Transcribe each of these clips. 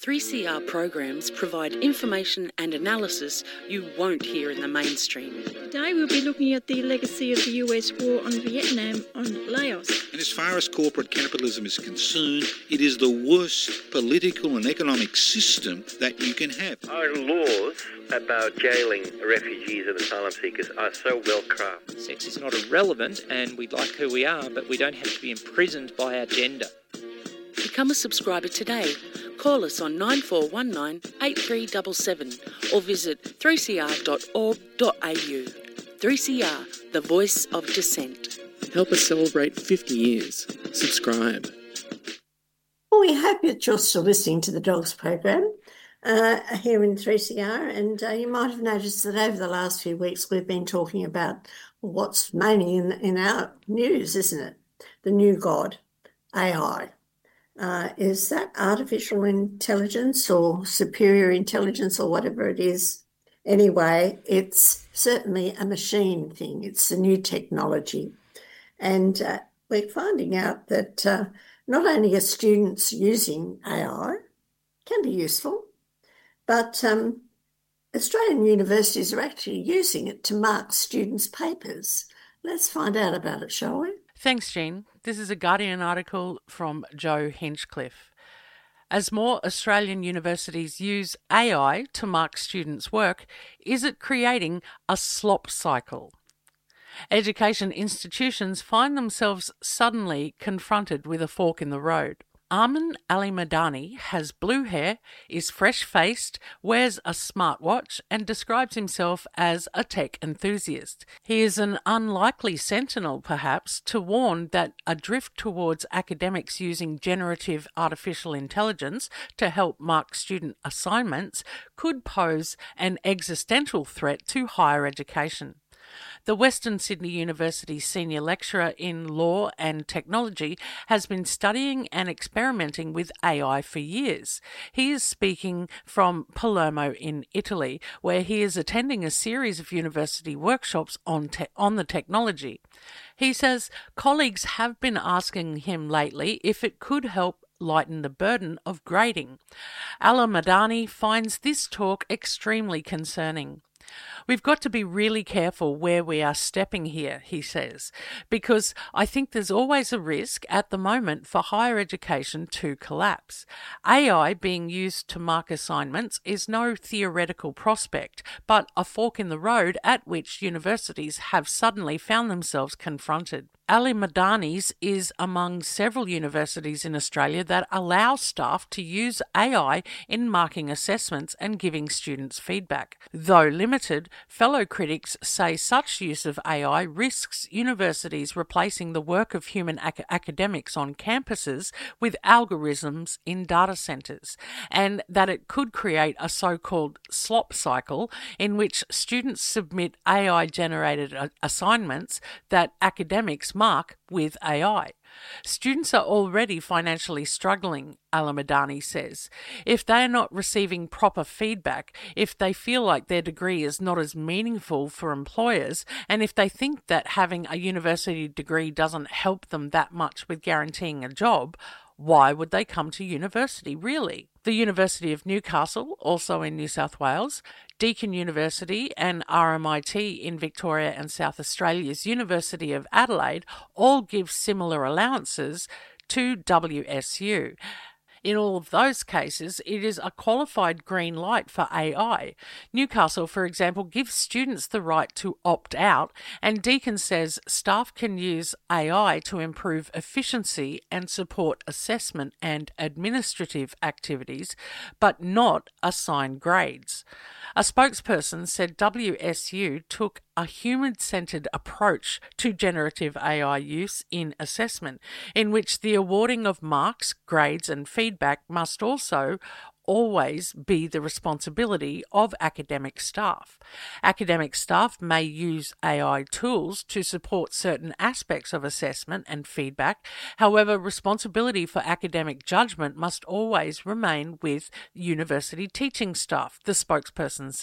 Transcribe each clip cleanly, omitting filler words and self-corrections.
3CR programs provide information and analysis you won't hear in the mainstream. Today we'll be looking at the legacy of the US war on Vietnam, on Laos. And as far as corporate capitalism is concerned, it is the worst political and economic system that you can have. Our laws about jailing refugees and asylum seekers are so well crafted. Sex is not irrelevant and we like who we are, but we don't have to be imprisoned by our gender. Become a subscriber today. Call us on 9419 8377 or visit 3cr.org.au. 3CR, the voice of dissent. Help us celebrate 50 years. Subscribe. Well, we hope that you're still listening to the Dogs program here in 3CR, and you might have noticed that over the last few weeks we've been talking about what's mainly in our news, isn't it? The new god, AI. Is that artificial intelligence or superior intelligence or whatever it is? Anyway, it's certainly a machine thing. It's a new technology. And we're finding out that not only are students using AI, can be useful, but Australian universities are actually using it to mark students' papers. Let's find out about it, shall we? Thanks, Jean. This is a Guardian article from Joe Hinchcliffe. As more Australian universities use AI to mark students' work, is it creating a slop cycle? Education institutions find themselves suddenly confronted with a fork in the road. Armin Ali Madani has blue hair, is fresh-faced, wears a smartwatch and describes himself as a tech enthusiast. He is an unlikely sentinel, perhaps, to warn that a drift towards academics using generative artificial intelligence to help mark student assignments could pose an existential threat to higher education. The Western Sydney University senior lecturer in law and technology has been studying and experimenting with AI for years. He is speaking from Palermo in Italy, where he is attending a series of university workshops on the technology. He says colleagues have been asking him lately if it could help lighten the burden of grading. Ali Madani finds this talk extremely concerning. We've got to be really careful where we are stepping here, he says, because I think there's always a risk at the moment for higher education to collapse. AI being used to mark assignments is no theoretical prospect, but a fork in the road at which universities have suddenly found themselves confronted. Ali Madani's is among several universities in Australia that allow staff to use AI in marking assessments and giving students feedback. Though limited, fellow critics say such use of AI risks universities replacing the work of human academics on campuses with algorithms in data centres, and that it could create a so-called slop cycle in which students submit AI-generated assignments that academics mark with AI. Students are already financially struggling, Ali Madani says. If they are not receiving proper feedback, if they feel like their degree is not as meaningful for employers, and if they think that having a university degree doesn't help them that much with guaranteeing a job, why would they come to university, really? The University of Newcastle, also in New South Wales, Deakin University and RMIT in Victoria and South Australia's University of Adelaide all give similar allowances to WSU. In all of those cases, it is a qualified green light for AI. Newcastle, for example, gives students the right to opt out, and Deakin says staff can use AI to improve efficiency and support assessment and administrative activities, but not assign grades. A spokesperson said WSU took a human-centred approach to generative AI use in assessment, in which the awarding of marks, grades and feedback must also always be the responsibility of academic staff. Academic staff may use AI tools to support certain aspects of assessment and feedback. However, responsibility for academic judgment must always remain with university teaching staff, the spokesperson said.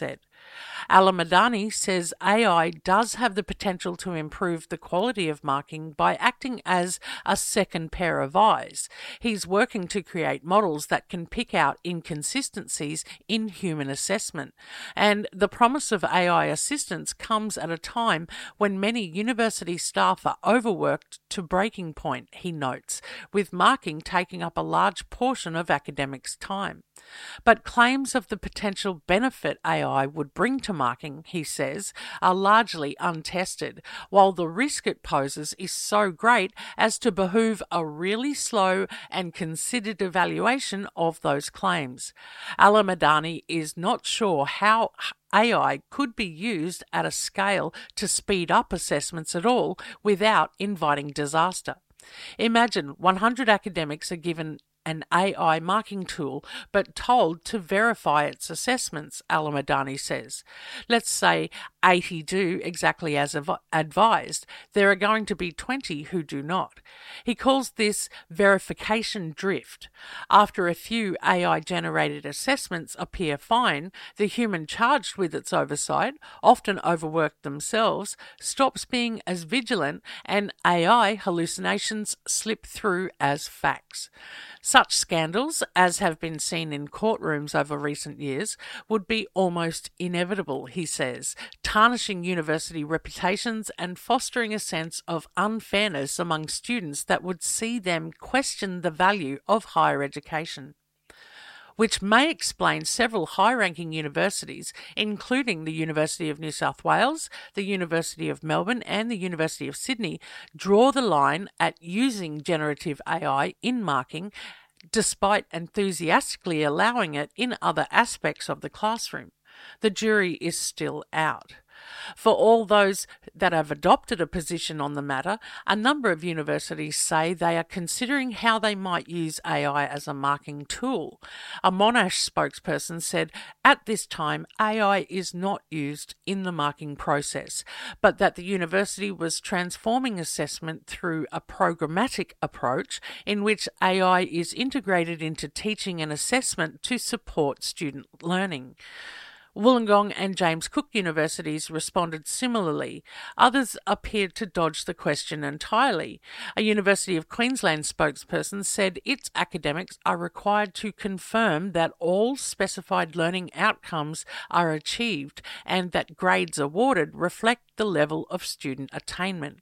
Alamadani says AI does have the potential to improve the quality of marking by acting as a second pair of eyes. He's working to create models that can pick out inconsistencies in human assessment. And the promise of AI assistance comes at a time when many university staff are overworked to breaking point, he notes, with marking taking up a large portion of academics' time. But claims of the potential benefit AI would bring to marking, he says, are largely untested, while the risk it poses is so great as to behoove a really slow and considered evaluation of those claims. Alamadani is not sure how AI could be used at a scale to speed up assessments at all without inviting disaster. Imagine 100 academics are given an AI marking tool, but told to verify its assessments, Alamadani says. Let's say 80 do exactly as advised. There are going to be 20 who do not. He calls this verification drift. After a few AI-generated assessments appear fine, the human charged with its oversight, often overworked themselves, stops being as vigilant, and AI hallucinations slip through as facts. Such scandals, as have been seen in courtrooms over recent years, would be almost inevitable, he says, tarnishing university reputations and fostering a sense of unfairness among students that would see them question the value of higher education, which may explain several high-ranking universities, including the University of New South Wales, the University of Melbourne and the University of Sydney, draw the line at using generative AI in marking, despite enthusiastically allowing it in other aspects of the classroom. The jury is still out. For all those that have adopted a position on the matter, a number of universities say they are considering how they might use AI as a marking tool. A Monash spokesperson said, at this time, AI is not used in the marking process, but that the university was transforming assessment through a programmatic approach in which AI is integrated into teaching and assessment to support student learning. Wollongong and James Cook universities responded similarly. Others appeared to dodge the question entirely. A University of Queensland spokesperson said its academics are required to confirm that all specified learning outcomes are achieved and that grades awarded reflect the level of student attainment.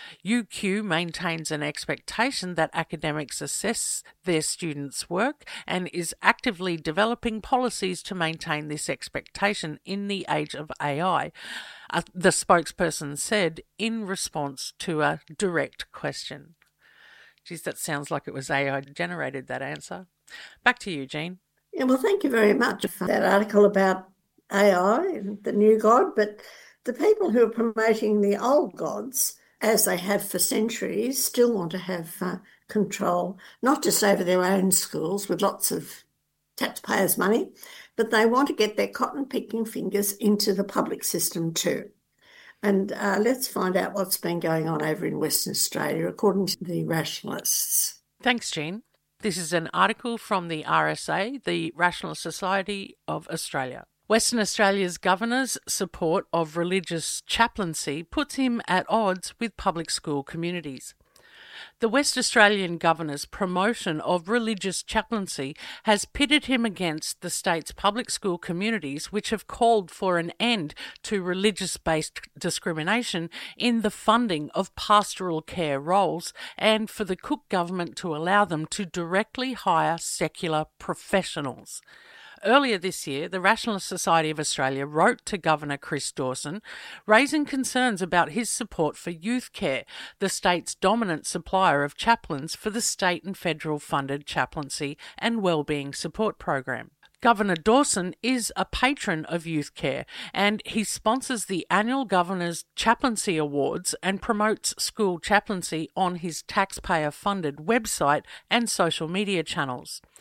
UQ maintains an expectation that academics assess their students' work and is actively developing policies to maintain this expectation in the age of AI, the spokesperson said in response to a direct question. Geez, that sounds like it was AI generated, that answer. Back to you, Jean. Yeah, well, thank you very much for that article about AI and the new god, but the people who are promoting the old gods, as they have for centuries, still want to have control, not just over their own schools with lots of taxpayers' money, but they want to get their cotton-picking fingers into the public system too. And let's find out what's been going on over in Western Australia, according to the Rationalists. Thanks, Jean. This is an article from the RSA, the Rationalist Society of Australia. Western Australia's governor's support of religious chaplaincy puts him at odds with public school communities. The West Australian governor's promotion of religious chaplaincy has pitted him against the state's public school communities, which have called for an end to religious-based discrimination in the funding of pastoral care roles and for the Cook government to allow them to directly hire secular professionals. Earlier this year, the Rationalist Society of Australia wrote to Governor Chris Dawson, raising concerns about his support for Youth Care, the state's dominant supplier of chaplains for the state and federal funded chaplaincy and wellbeing support program. Governor Dawson is a patron of Youth Care and he sponsors the annual Governor's Chaplaincy Awards and promotes school chaplaincy on his taxpayer-funded website and social media channels.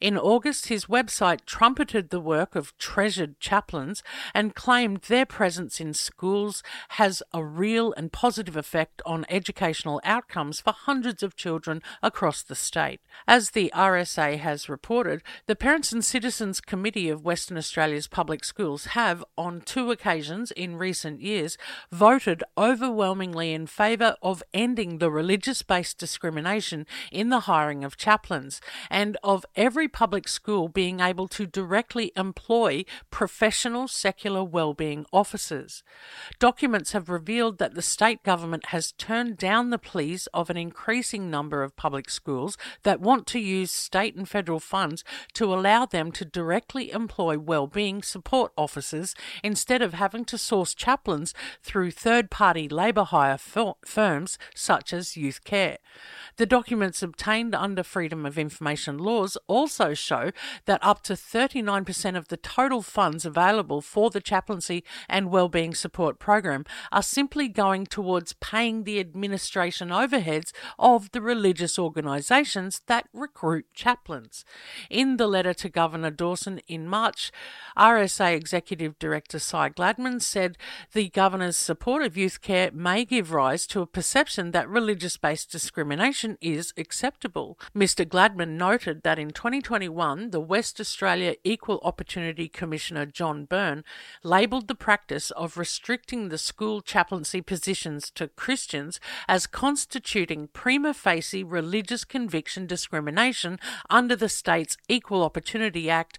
In August, his website trumpeted the work of treasured chaplains and claimed their presence in schools has a real and positive effect on educational outcomes for hundreds of children across the state. As the RSA has reported, the Parents and Citizens Committee of Western Australia's public schools have, on 2 occasions in recent years, voted overwhelmingly in favour of ending the religious-based discrimination in the hiring of chaplains and of every public school being able to directly employ professional secular wellbeing officers. Documents have revealed that the state government has turned down the pleas of an increasing number of public schools that want to use state and federal funds to allow them to directly employ wellbeing support officers instead of having to source chaplains through third-party labour hire firms such as Youth Care. The documents obtained under Freedom of Information laws also show that up to 39% of the total funds available for the chaplaincy and wellbeing support program are simply going towards paying the administration overheads of the religious organisations that recruit chaplains. In the letter to Governor Dawson in March, RSA Executive Director Cy Gladman said the Governor's support of Youth Care may give rise to a perception that religious-based discrimination is acceptable. Mr. Gladman noted that in 2021, the West Australia Equal Opportunity Commissioner John Byrne labelled the practice of restricting the school chaplaincy positions to Christians as constituting prima facie religious conviction discrimination under the state's Equal Opportunity Act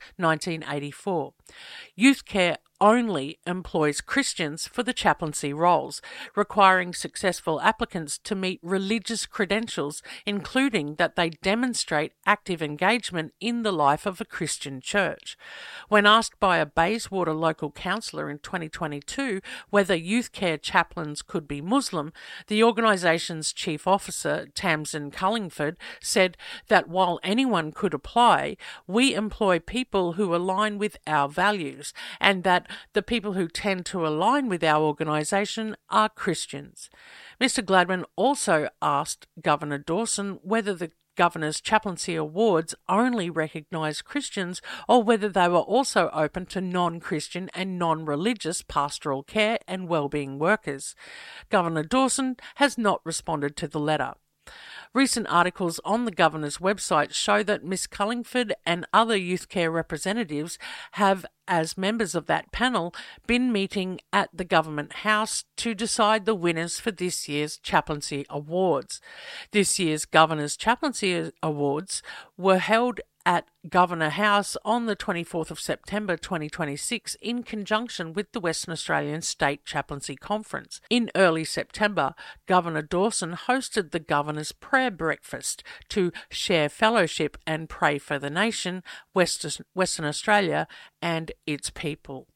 1984. Youth Care only employs Christians for the chaplaincy roles, requiring successful applicants to meet religious credentials, including that they demonstrate active engagement in the life of a Christian church. When asked by a Bayswater local councillor in 2022 whether Youth Care chaplains could be Muslim, the organisation's chief officer, Tamsin Cullingford, said that while anyone could apply, we employ people who align with our values, and that the people who tend to align with our organisation are Christians. Mr. Gladman also asked Governor Dawson whether the Governor's chaplaincy awards only recognise Christians or whether they were also open to non-Christian and non-religious pastoral care and wellbeing workers. Governor Dawson has not responded to the letter. Recent articles on the Governor's website show that Ms. Cullingford and other Youth Care representatives have, as members of that panel, been meeting at the Government House to decide the winners for this year's Chaplaincy Awards. This year's Governor's Chaplaincy Awards were held at Governor House on the 24th of September 2026 in conjunction with the Western Australian State Chaplaincy Conference. In early September, Governor Dawson hosted the Governor's Prayer Breakfast to share fellowship and pray for the nation, Western Australia and its people.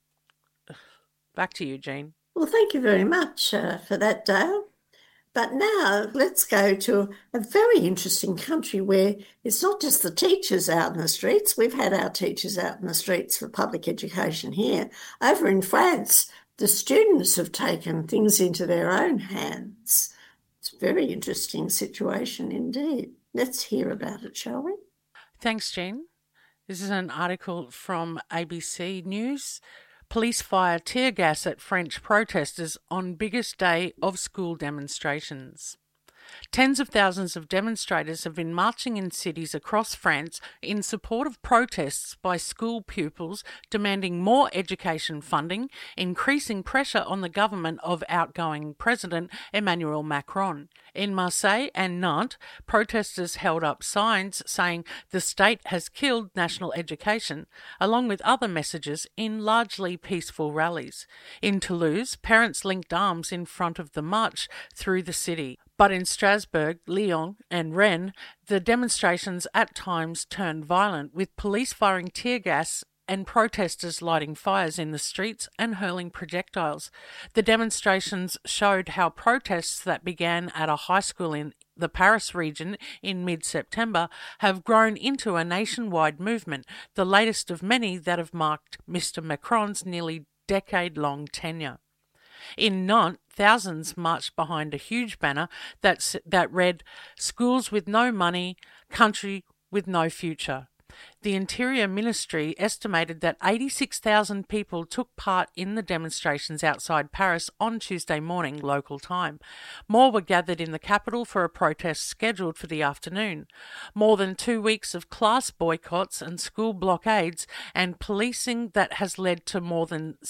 Back to you, Jean. Well, thank you very much for that, Dale. But now let's go to a very interesting country where it's not just the teachers out in the streets. We've had our teachers out in the streets for public education here. Over in France, the students have taken things into their own hands. It's a very interesting situation indeed. Let's hear about it, shall we? Thanks, Jean. This is an article from ABC News. Police fire tear gas at French protesters on biggest day of school demonstrations. Tens of thousands of demonstrators have been marching in cities across France in support of protests by school pupils demanding more education funding, increasing pressure on the government of outgoing President Emmanuel Macron. In Marseille and Nantes, protesters held up signs saying the state has killed national education, along with other messages in largely peaceful rallies. In Toulouse, parents linked arms in front of the march through the city. But in Strasbourg, Lyon and Rennes, the demonstrations at times turned violent, with police firing tear gas and protesters lighting fires in the streets and hurling projectiles. The demonstrations showed how protests that began at a high school in the Paris region in mid-September have grown into a nationwide movement, the latest of many that have marked Mr. Macron's nearly decade-long tenure. In Nantes, thousands marched behind a huge banner that read, "Schools with no money, country with no future." The Interior Ministry estimated that 86,000 people took part in the demonstrations outside Paris on Tuesday morning, local time. More were gathered in the capital for a protest scheduled for the afternoon. More than 2 weeks of class boycotts and school blockades and policing that has led to more than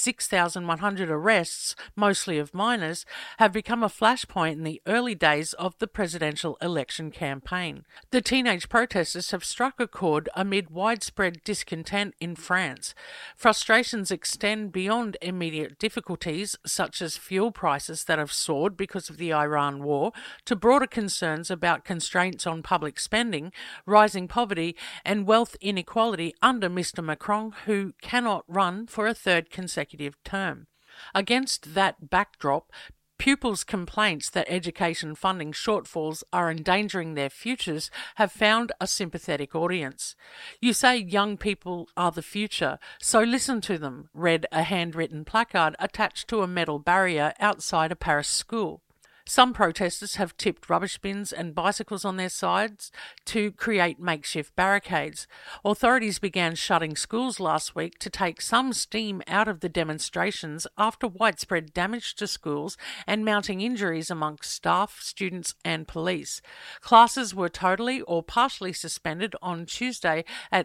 6,100 arrests, mostly of minors, have become a flashpoint in the early days of the presidential election campaign. The teenage protesters have struck a chord amid widespread discontent in France. Frustrations extend beyond immediate difficulties, such as fuel prices that have soared because of the Iran war, to broader concerns about constraints on public spending, rising poverty, and wealth inequality under Mr. Macron, who cannot run for a third consecutive term. Against that backdrop, pupils' complaints that education funding shortfalls are endangering their futures have found a sympathetic audience. "You say young people are the future, so listen to them," read a handwritten placard attached to a metal barrier outside a Paris school. Some protesters have tipped rubbish bins and bicycles on their sides to create makeshift barricades. Authorities began shutting schools last week to take some steam out of the demonstrations after widespread damage to schools and mounting injuries amongst staff, students and police. Classes were totally or partially suspended on Tuesday at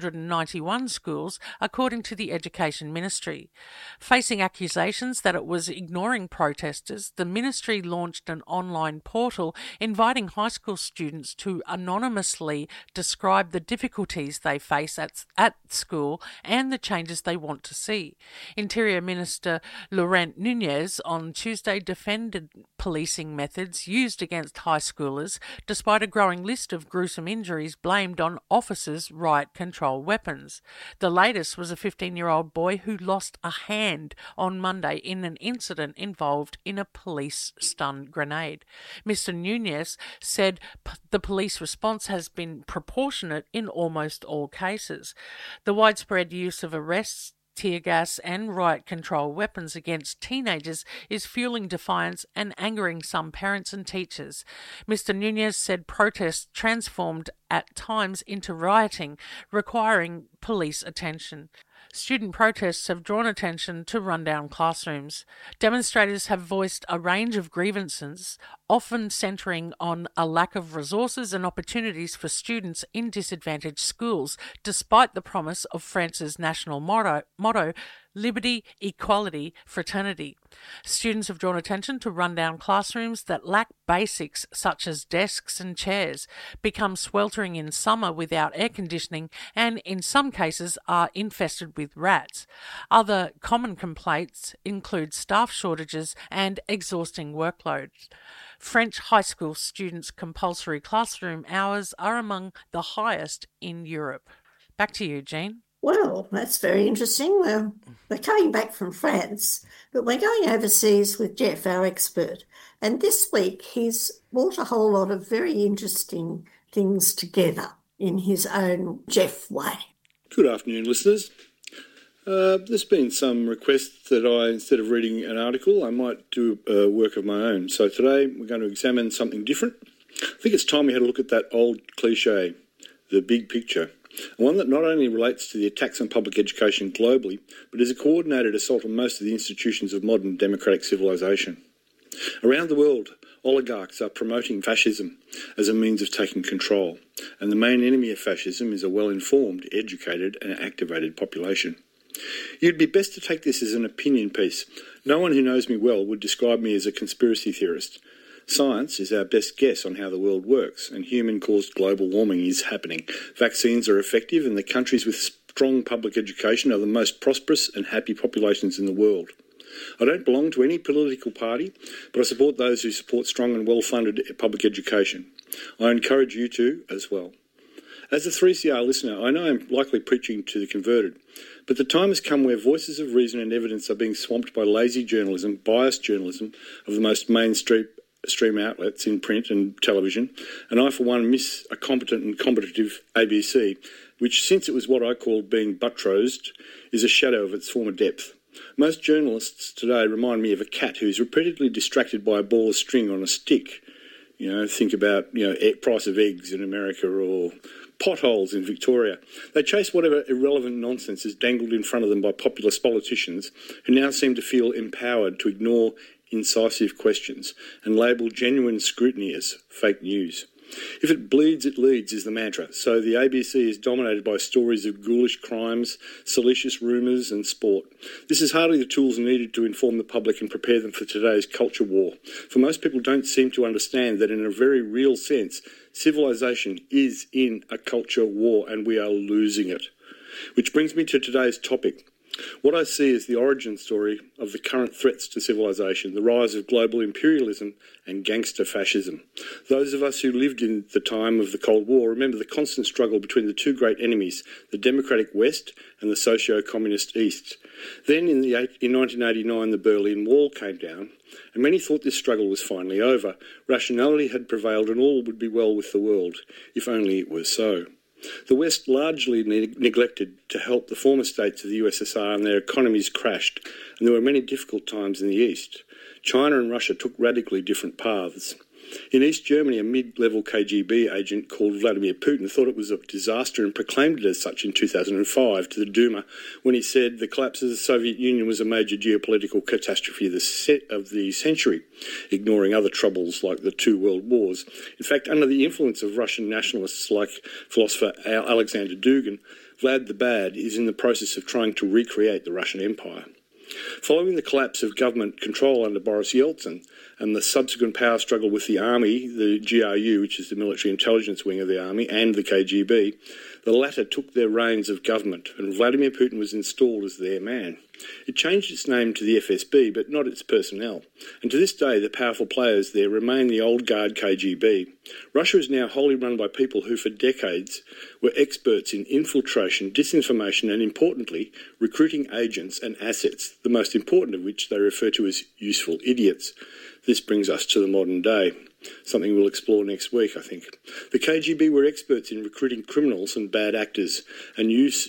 891 schools, according to the Education Ministry. Facing accusations that it was ignoring protesters, the ministry launched an online portal inviting high school students to anonymously describe the difficulties they face at school and the changes they want to see. Interior Minister Laurent Nunez on Tuesday defended policing methods used against high schoolers, despite a growing list of gruesome injuries blamed on officers' riot control weapons. The latest was a 15-year-old boy who lost a hand on Monday in an incident involved in a police stun grenade. Mr. Nunez said the police response has been proportionate in almost all cases. The widespread use of arrests, tear gas and riot control weapons against teenagers is fueling defiance and angering some parents and teachers. Mr. Nunez said protests transformed at times into rioting, requiring police attention. Student protests have drawn attention to rundown classrooms. Demonstrators have voiced a range of grievances, often centering on a lack of resources and opportunities for students in disadvantaged schools, despite the promise of France's national motto, liberty, equality, fraternity. Students have drawn attention to rundown classrooms that lack basics such as desks and chairs, become sweltering in summer without air conditioning, and in some cases are infested with rats. Other common complaints include staff shortages and exhausting workloads. French high school students' compulsory classroom hours are among the highest in Europe. Back to you, Jean. Well, that's very interesting. Well, we're coming back from France, but we're going overseas with Jeff, our expert. And this week he's brought a whole lot of very interesting things together in his own Jeff way. Good afternoon, listeners. There's been some requests that instead of reading an article, I might do work of my own. So today we're going to examine something different. I think it's time we had a look at that old cliche, the big picture. One that not only relates to the attacks on public education globally, but is a coordinated assault on most of the institutions of modern democratic civilization. Around the world, oligarchs are promoting fascism as a means of taking control, and the main enemy of fascism is a well-informed, educated and activated population. You'd be best to take this as an opinion piece. No one who knows me well would describe me as a conspiracy theorist. Science is our best guess on how the world works, and human-caused global warming is happening. Vaccines are effective, and the countries with strong public education are the most prosperous and happy populations in the world. I don't belong to any political party, but I support those who support strong and well-funded public education. I encourage you to as well. As a 3CR listener, I know I'm likely preaching to the converted, but the time has come where voices of reason and evidence are being swamped by lazy journalism, biased journalism of the most mainstream outlets in print and television, and I for one miss a competent and competitive ABC, which since it was what I called being buttrosed, is a shadow of its former depth. Most journalists today remind me of a cat who's repeatedly distracted by a ball of string on a stick. Think about, price of eggs in America or potholes in Victoria. They chase whatever irrelevant nonsense is dangled in front of them by populist politicians who now seem to feel empowered to ignore incisive questions and label genuine scrutiny as fake news. If it bleeds, it leads is the mantra, so the ABC is dominated by stories of ghoulish crimes, salacious rumours and sport. This is hardly the tools needed to inform the public and prepare them for today's culture war, for most people don't seem to understand that in a very real sense, civilization is in a culture war and we are losing it. Which brings me to today's topic. What I see is the origin story of the current threats to civilization, the rise of global imperialism and gangster fascism. Those of us who lived in the time of the Cold War remember the constant struggle between the two great enemies, the democratic West and the socio-communist East. Then in 1989, the Berlin Wall came down, and many thought this struggle was finally over. Rationality had prevailed and all would be well with the world, if only it were so. The West largely neglected to help the former states of the USSR, and their economies crashed, and there were many difficult times in the East. China and Russia took radically different paths. In East Germany, a mid-level KGB agent called Vladimir Putin thought it was a disaster and proclaimed it as such in 2005 to the Duma when he said the collapse of the Soviet Union was a major geopolitical catastrophe of the century, ignoring other troubles like the two world wars. In fact, under the influence of Russian nationalists like philosopher Alexander Dugin, Vlad the Bad is in the process of trying to recreate the Russian Empire. Following the collapse of government control under Boris Yeltsin and the subsequent power struggle with the army, the GRU, which is the military intelligence wing of the army, and the KGB, the latter took their reins of government and Vladimir Putin was installed as their man. It changed its name to the FSB, but not its personnel. And to this day, the powerful players there remain the old guard KGB. Russia is now wholly run by people who, for decades, were experts in infiltration, disinformation, and, importantly, recruiting agents and assets, the most important of which they refer to as useful idiots. This brings us to the modern day, something we'll explore next week, I think. The KGB were experts in recruiting criminals and bad actors and use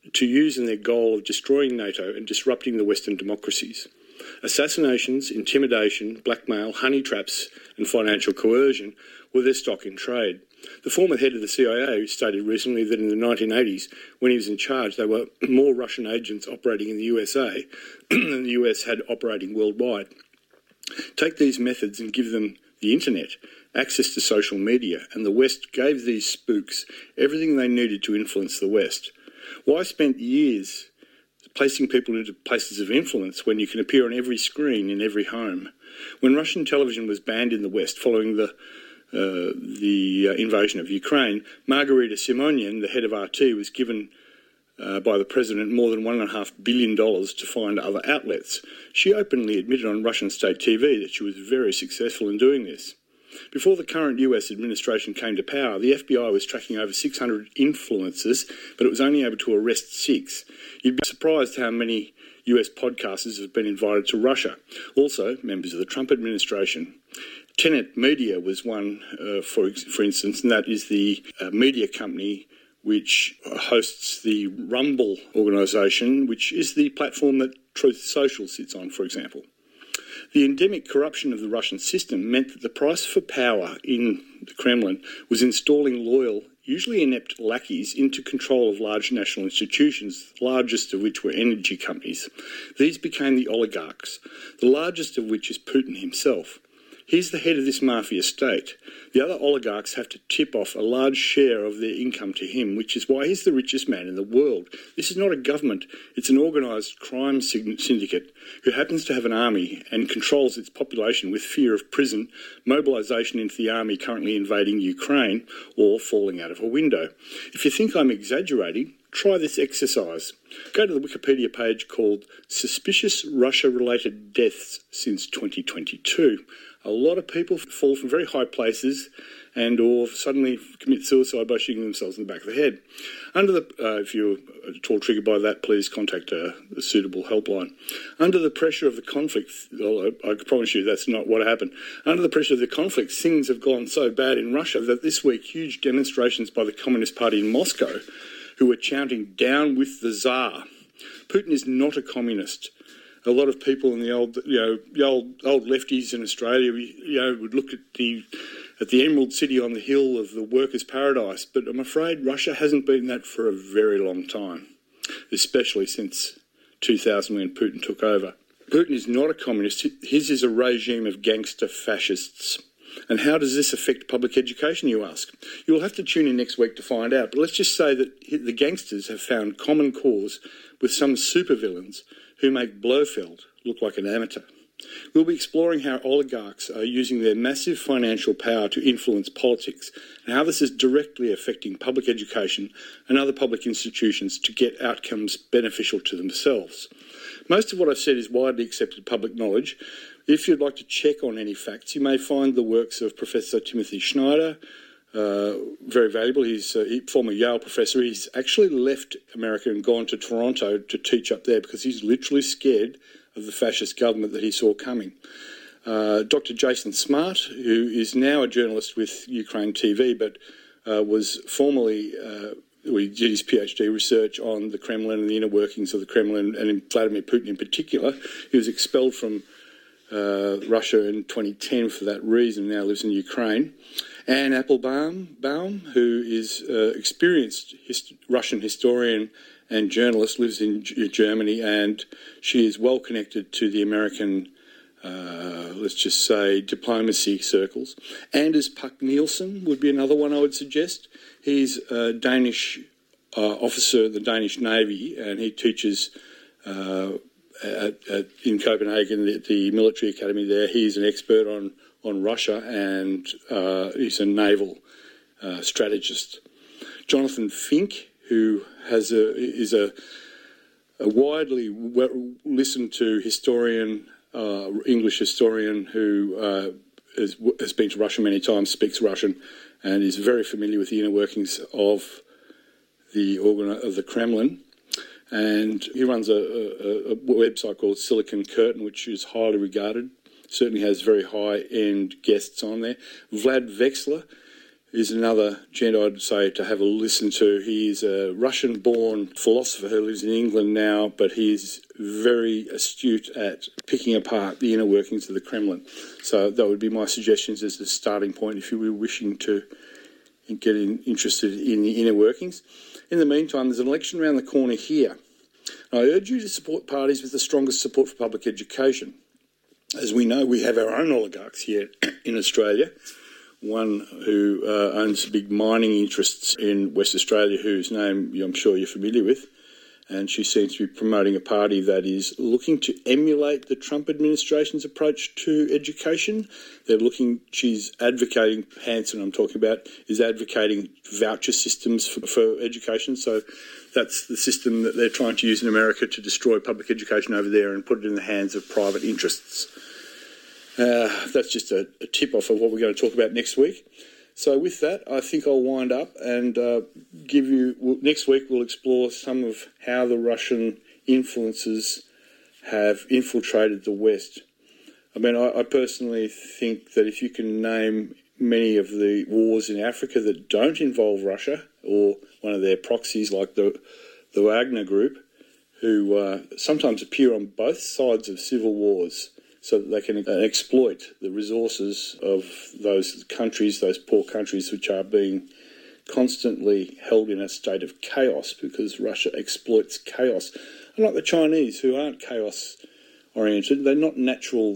in their goal of destroying NATO and disrupting the Western democracies. Assassinations, intimidation, blackmail, honey traps and financial coercion were their stock in trade. The former head of the CIA stated recently that in the 1980s, when he was in charge, there were more Russian agents operating in the USA than the US had operating worldwide. Take these methods and give them the internet, access to social media, and the West gave these spooks everything they needed to influence the West. Why spend years placing people into places of influence when you can appear on every screen in every home? When Russian television was banned in the West following the invasion of Ukraine, Margarita Simonian, the head of RT, was given by the president more than $1.5 billion to find other outlets. She openly admitted on Russian state TV that she was very successful in doing this. Before the current US administration came to power, the FBI was tracking over 600 influencers, but it was only able to arrest 6. You'd be surprised how many US podcasters have been invited to Russia. Also, members of the Trump administration. Tenet Media was one, for instance, and that is the media company which hosts the Rumble organisation, which is the platform that Truth Social sits on, for example. The endemic corruption of the Russian system meant that the price for power in the Kremlin was installing loyal, usually inept lackeys into control of large national institutions, the largest of which were energy companies. These became the oligarchs, the largest of which is Putin himself. He's the head of this mafia state. The other oligarchs have to tip off a large share of their income to him, which is why he's the richest man in the world. This is not a government. It's an organised crime syndicate who happens to have an army and controls its population with fear of prison, mobilisation into the army currently invading Ukraine, or falling out of a window. If you think I'm exaggerating, try this exercise. Go to the Wikipedia page called Suspicious Russia-Related Deaths Since 2022. A lot of people fall from very high places and or suddenly commit suicide by shooting themselves in the back of the head. If you're at all triggered by that, please contact a suitable helpline. Under the pressure of the conflict, I promise you that's not what happened. Under the pressure of the conflict, things have gone so bad in Russia that this week huge demonstrations by the Communist Party in Moscow, who were chanting "Down with the Tsar." Putin is not a communist. a lot of people in the old lefties in Australia, would look at the Emerald City on the hill of the workers' paradise. But I'm afraid Russia hasn't been that for a very long time, especially since 2000 when Putin took over. Putin is not a communist. His is a regime of gangster fascists. And how does this affect public education, you ask? You'll have to tune in next week to find out. But let's just say that the gangsters have found common cause with some supervillains who make Blofeld look like an amateur. We'll be exploring how oligarchs are using their massive financial power to influence politics and how this is directly affecting public education and other public institutions to get outcomes beneficial to themselves. Most of what I've said is widely accepted public knowledge. If you'd like to check on any facts, you may find the works of Professor Timothy Schneider very valuable. He's a former Yale professor. He's actually left America and gone to Toronto to teach up there because he's literally scared of the fascist government that he saw coming. Dr. Jason Smart, who is now a journalist with Ukraine TV, but was formerly... he did his PhD research on the Kremlin and the inner workings of the Kremlin and in Vladimir Putin in particular. He was expelled from Russia in 2010 for that reason, now lives in Ukraine. Anne Applebaum, who is experienced Russian historian and journalist, lives in Germany, and she is well connected to the American, let's just say, diplomacy circles. Anders Puck Nielsen would be another one I would suggest. He's a Danish officer in the Danish Navy, and he teaches in Copenhagen, the military academy there. He's an expert on Russia, and he's a naval strategist. Jonathan Fink, who is a widely listened to historian, English historian who has been to Russia many times, speaks Russian, and is very familiar with the inner workings of the Kremlin. And he runs a website called Silicon Curtain, which is highly regarded, certainly has very high-end guests on there. Vlad Vexler is another gent I'd say to have a listen to. He's a Russian-born philosopher who lives in England now, but he's very astute at picking apart the inner workings of the Kremlin. So that would be my suggestions as a starting point if you were wishing to get interested in the inner workings. In the meantime, there's an election around the corner here. I urge you to support parties with the strongest support for public education. As we know, we have our own oligarchs here in Australia. One who owns big mining interests in West Australia, whose name I'm sure you're familiar with. And she seems to be promoting a party that is looking to emulate the Trump administration's approach to education. She's advocating, Hanson I'm talking about, is advocating voucher systems for education. So that's the system that they're trying to use in America to destroy public education over there and put it in the hands of private interests. That's just a tip-off of what we're going to talk about next week. So with that, I think I'll wind up and give you... Next week we'll explore some of how the Russian influences have infiltrated the West. I mean, I personally think that if you can name many of the wars in Africa that don't involve Russia or one of their proxies like the Wagner Group, who sometimes appear on both sides of civil wars, so that they can exploit the resources of those countries, those poor countries which are being constantly held in a state of chaos because Russia exploits chaos. Unlike the Chinese, who aren't chaos-oriented, they're not natural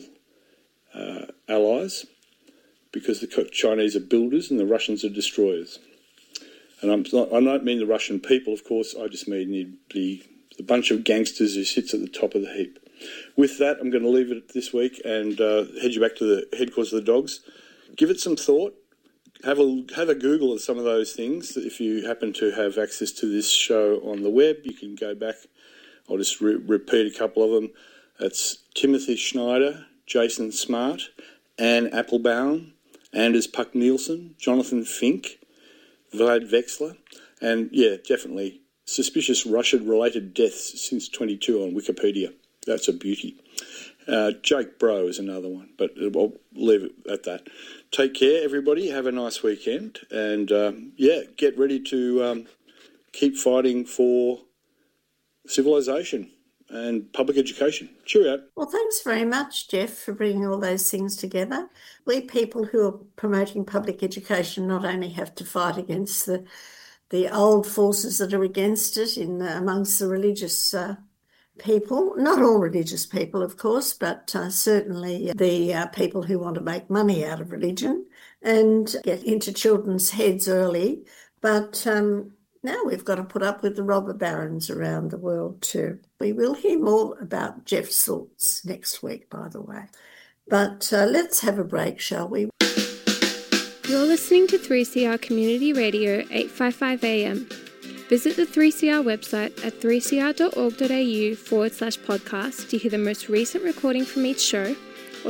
allies because the Chinese are builders and the Russians are destroyers. And I don't mean the Russian people, of course, I just mean the bunch of gangsters who sits at the top of the heap. With that, I'm going to leave it this week and head you back to the headquarters of the dogs. Give it some thought. Have a Google of some of those things. If you happen to have access to this show on the web, you can go back. I'll just repeat a couple of them. That's Timothy Schneider, Jason Smart, Anne Applebaum, Anders Puck Nielsen, Jonathan Fink, Vlad Vexler, and, yeah, definitely suspicious Russian-related deaths since 22 on Wikipedia. That's a beauty. Jake Bro is another one, but I'll leave it at that. Take care, everybody. Have a nice weekend. And, get ready to keep fighting for civilization and public education. Cheerio. Well, thanks very much, Jeff, for bringing all those things together. We people who are promoting public education not only have to fight against the old forces that are against it amongst the religious people, not all religious people, of course, but certainly the people who want to make money out of religion and get into children's heads early. But now we've got to put up with the robber barons around the world too. We will hear more about Jeff's thoughts next week, by the way. But let's have a break, shall we? You're listening to 3CR Community Radio 855 AM. Visit the 3CR website at 3cr.org.au/podcast to hear the most recent recording from each show, or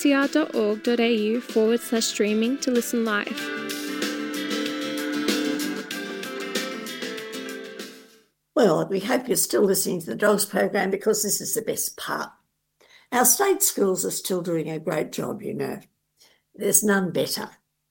3cr.org.au/streaming to listen live. Well, we hope you're still listening to the Dogs program because this is the best part. Our state schools are still doing a great job, you know. There's none better.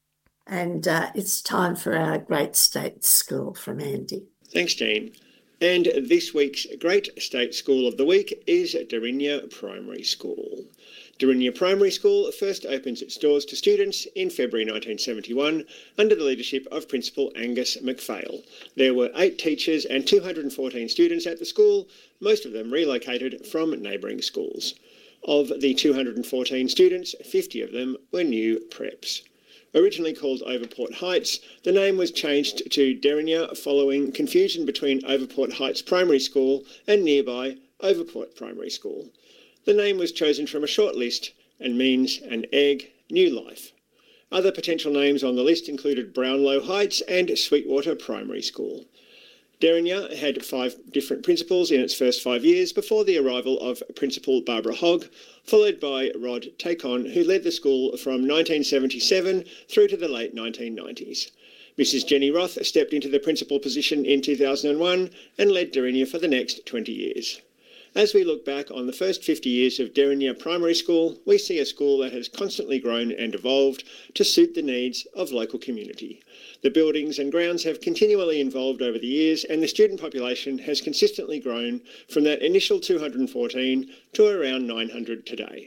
And it's time for our great state school from Andy. Thanks, Jane. And this week's Great State School of the Week is Darinya Primary School. Darinya Primary School first opens its doors to students in February 1971 under the leadership of Principal Angus McPhail. There were 8 teachers and 214 students at the school, most of them relocated from neighbouring schools. Of the 214 students, 50 of them were new preps. Originally called Overport Heights, the name was changed to Darinya following confusion between Overport Heights Primary School and nearby Overport Primary School. The name was chosen from a short list and means an egg, new life. Other potential names on the list included Brownlow Heights and Sweetwater Primary School. Darinya had 5 different principals in its first 5 years before the arrival of Principal Barbara Hogg, followed by Rod Tacon, who led the school from 1977 through to the late 1990s. Mrs. Jenny Roth stepped into the principal position in 2001 and led Darinya for the next 20 years. As we look back on the first 50 years of Darinya Primary School, we see a school that has constantly grown and evolved to suit the needs of local community. The buildings and grounds have continually evolved over the years, and the student population has consistently grown from that initial 214 to around 900 today.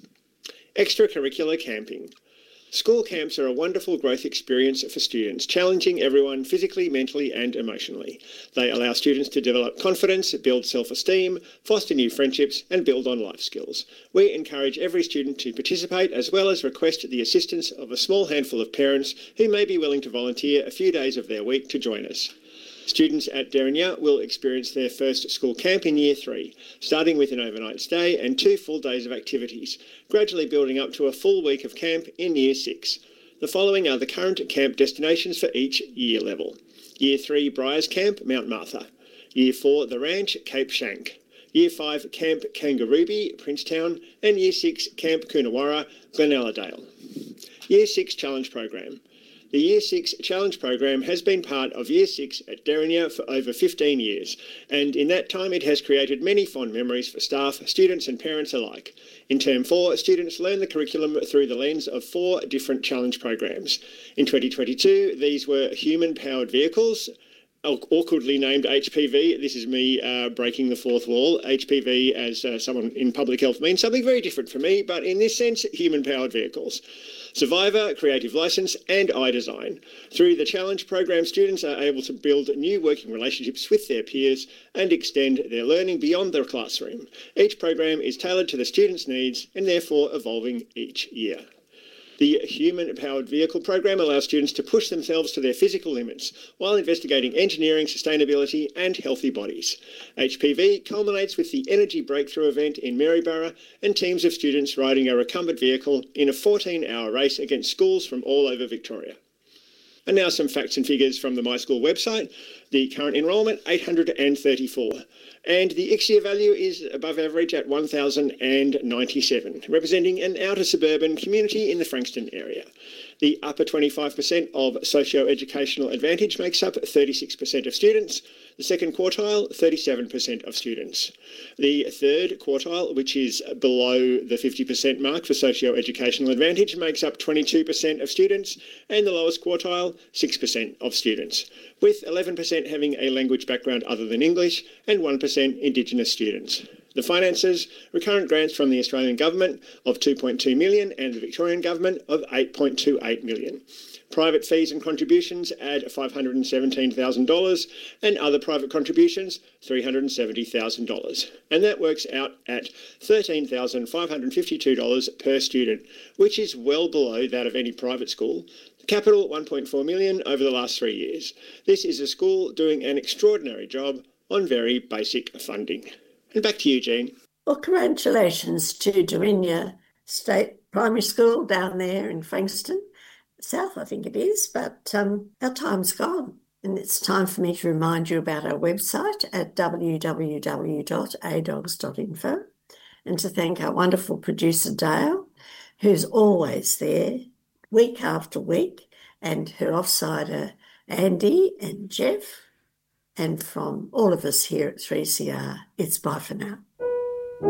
Extracurricular camping. School camps are a wonderful growth experience for students, challenging everyone physically, mentally and emotionally. They allow students to develop confidence, build self-esteem, foster new friendships and build on life skills. We encourage every student to participate, as well as request the assistance of a small handful of parents who may be willing to volunteer a few days of their week to join us. Students at Darinya will experience their first school camp in Year 3, starting with an overnight stay and 2 full days of activities, gradually building up to a full week of camp in Year 6. The following are the current camp destinations for each year level. Year 3, Briars Camp, Mount Martha. Year 4, The Ranch, Cape Shank. Year 5, Camp Kangarooby, Princetown. And Year 6, Camp Coonawarra, Glenaladale. Year 6 Challenge Program. The Year 6 Challenge Program has been part of Year 6 at Darinya for over 15 years, and in that time it has created many fond memories for staff, students and parents alike. In Term 4, students learn the curriculum through the lens of 4 different challenge programs. In 2022, these were human-powered vehicles, awkwardly named HPV. This is me breaking the fourth wall. HPV, as someone in public health, means something very different for me, but in this sense, human-powered vehicles. Survivor, Creative License and iDesign. Through the Challenge Program, students are able to build new working relationships with their peers and extend their learning beyond their classroom. Each program is tailored to the students' needs and therefore evolving each year. The Human-Powered Vehicle Program allows students to push themselves to their physical limits while investigating engineering, sustainability and healthy bodies. HPV culminates with the Energy Breakthrough event in Maryborough and teams of students riding a recumbent vehicle in a 14-hour race against schools from all over Victoria. And now some facts and figures from the My School website. The current enrolment, 834. And the ICSIA value is above average at 1,097, representing an outer suburban community in the Frankston area. The upper 25% of socio-educational advantage makes up 36% of students. The second quartile, 37% of students. The third quartile, which is below the 50% mark for socio-educational advantage, makes up 22% of students, and the lowest quartile, 6% of students, with 11% having a language background other than English and 1% Indigenous students. The finances, recurrent grants from the Australian Government of $2.2 million and the Victorian Government of $8.28 million. Private fees and contributions add $517,000 and other private contributions $370,000. And that works out at $13,552 per student, which is well below that of any private school. Capital $1.4 million over the last 3 years. This is a school doing an extraordinary job on very basic funding. And back to you, Jean. Well, congratulations to Durinya State Primary School down there in Frankston South, I think it is, but our time's gone. And it's time for me to remind you about our website at www.adogs.info, and to thank our wonderful producer, Dale, who's always there week after week, and her offsider, Andy and Jeff. And from all of us here at 3CR, it's bye for now.